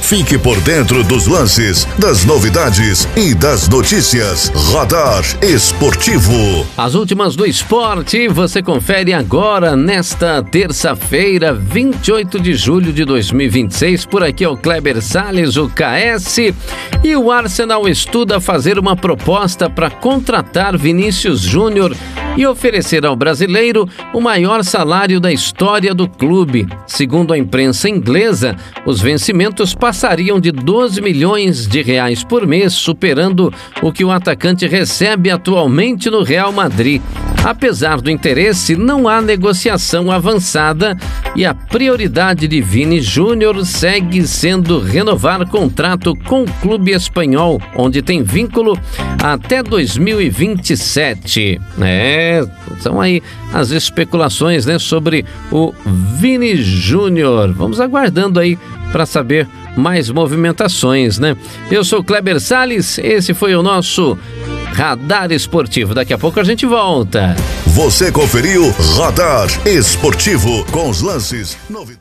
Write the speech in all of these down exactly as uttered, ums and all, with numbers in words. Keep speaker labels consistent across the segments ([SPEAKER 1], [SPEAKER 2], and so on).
[SPEAKER 1] Fique por dentro dos lances, das novidades e das notícias. Radar Esportivo.
[SPEAKER 2] As últimas do esporte você confere agora nesta terça-feira, vinte e oito de julho de dois mil e vinte e seis. Por aqui é o Kleber Salles, o K S. E o Arsenal estuda fazer uma proposta para contratar Vinícius Júnior e oferecer ao brasileiro o maior salário da história do clube. Segundo a imprensa inglesa, os vencimentos passariam de doze milhões de reais por mês, superando o que o atacante recebe atualmente no Real Madrid. Apesar do interesse, não há negociação avançada e a prioridade de Vini Júnior segue sendo renovar contrato com o clube espanhol, onde tem vínculo até dois mil e vinte e sete. É, são aí as especulações, né, sobre o Vini Júnior. Vamos aguardando aí para saber mais movimentações, né? Eu sou Kleber Salles, esse foi o nosso Radar Esportivo. Daqui a pouco a gente volta.
[SPEAKER 1] Você conferiu Radar Esportivo com os lances, novidades.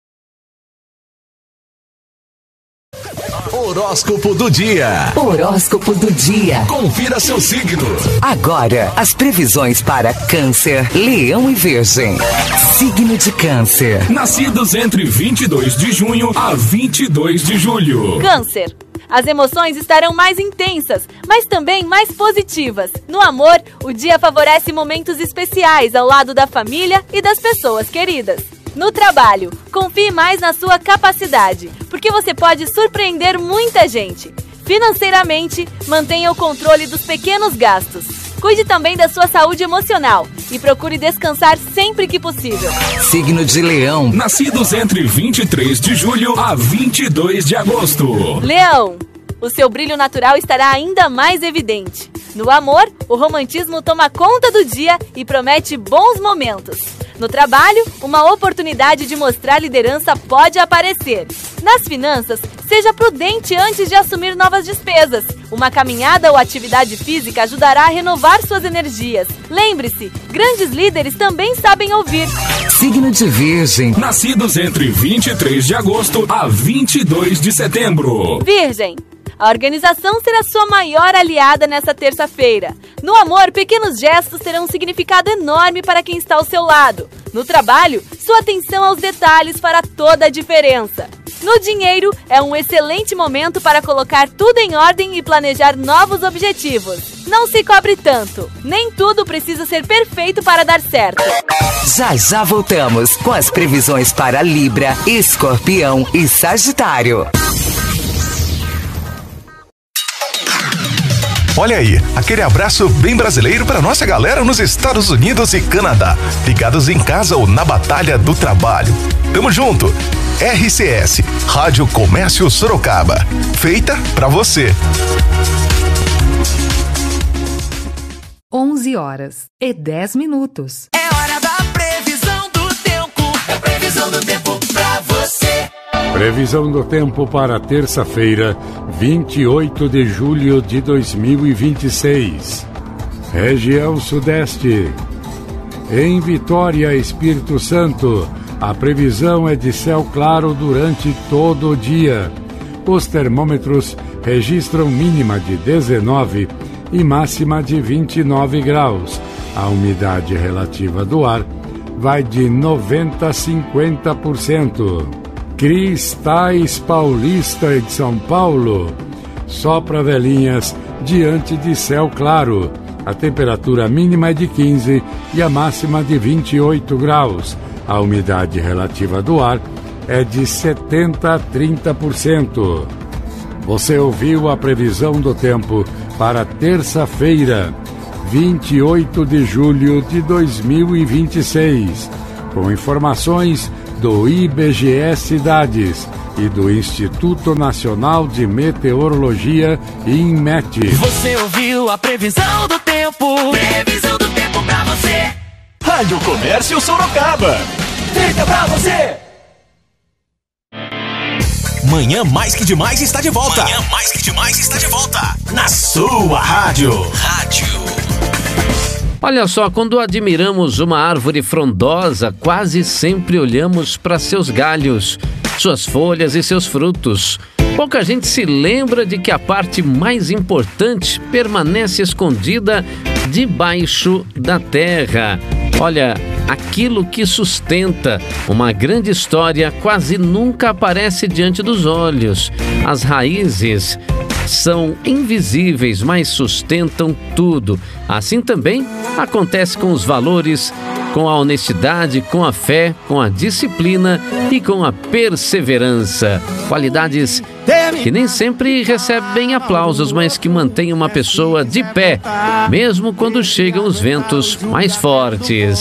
[SPEAKER 3] Horóscopo do dia.
[SPEAKER 4] Horóscopo do dia.
[SPEAKER 3] Confira seu signo.
[SPEAKER 4] Agora, as previsões para Câncer, Leão e Virgem. Signo de Câncer.
[SPEAKER 3] Nascidos entre vinte e dois de junho a vinte e dois de julho.
[SPEAKER 5] Câncer. As emoções estarão mais intensas, mas também mais positivas. No amor, o dia favorece momentos especiais ao lado da família e das pessoas queridas. No trabalho, confie mais na sua capacidade, porque você pode surpreender muita gente. Financeiramente, mantenha o controle dos pequenos gastos. Cuide também da sua saúde emocional e procure descansar sempre que possível.
[SPEAKER 4] Signo de Leão.
[SPEAKER 3] Nascidos entre vinte e três de julho a vinte e dois de agosto.
[SPEAKER 5] Leão, o seu brilho natural estará ainda mais evidente. No amor, o romantismo toma conta do dia e promete bons momentos. No trabalho, uma oportunidade de mostrar liderança pode aparecer. Nas finanças, seja prudente antes de assumir novas despesas. Uma caminhada ou atividade física ajudará a renovar suas energias. Lembre-se, grandes líderes também sabem ouvir.
[SPEAKER 4] Signo de Virgem.
[SPEAKER 3] Nascidos entre vinte e três de agosto a vinte e dois de setembro.
[SPEAKER 5] Virgem. A organização será sua maior aliada nesta terça-feira. No amor, pequenos gestos terão um significado enorme para quem está ao seu lado. No trabalho, sua atenção aos detalhes fará toda a diferença. No dinheiro, é um excelente momento para colocar tudo em ordem e planejar novos objetivos. Não se cobre tanto. Nem tudo precisa ser perfeito para dar certo.
[SPEAKER 4] Já já voltamos com as previsões para Libra, Escorpião e Sagitário.
[SPEAKER 6] Olha aí, aquele abraço bem brasileiro para nossa galera nos Estados Unidos e Canadá, ligados em casa ou na batalha do trabalho. Tamo junto! R C S, Rádio Comércio Sorocaba, feita pra você.
[SPEAKER 7] onze horas e dez minutos.
[SPEAKER 8] É hora da previsão do tempo. É previsão do tempo pra você.
[SPEAKER 9] Previsão do tempo para terça-feira, vinte e oito de julho de dois mil e vinte e seis. Região Sudeste. Em Vitória, Espírito Santo, a previsão é de céu claro durante todo o dia. Os termômetros registram mínima de dezenove e máxima de vinte e nove graus. A umidade relativa do ar vai de noventa a cinquenta por cento. Cristais Paulista de São Paulo. Sopra velhinhas diante de céu claro. A temperatura mínima é de quinze e a máxima de vinte e oito graus. A umidade relativa do ar é de setenta a trinta por cento. Você ouviu a previsão do tempo para terça-feira, vinte e oito de julho de dois mil e vinte e seis. Com informações do I B G E Cidades e do Instituto Nacional de Meteorologia, INMET.
[SPEAKER 8] Você ouviu a previsão do tempo? Previsão do tempo pra você.
[SPEAKER 3] Rádio Comércio Sorocaba, feita pra você. Manhã Mais Que Demais está de volta. Manhã Mais Que Demais está de volta. Na sua rádio. Rádio.
[SPEAKER 2] Olha só, quando admiramos uma árvore frondosa, quase sempre olhamos para seus galhos. suas folhas e seus frutos. Pouca gente se lembra de que a parte mais importante permanece escondida debaixo da terra. Olha, aquilo que sustenta uma grande história quase nunca aparece diante dos olhos. As raízes são invisíveis, mas sustentam tudo. Assim também acontece com os valores, com a honestidade, com a fé, com a disciplina e com a perseverança. Qualidades que nem sempre recebem aplausos, mas que mantêm uma pessoa de pé, mesmo quando chegam os ventos mais fortes.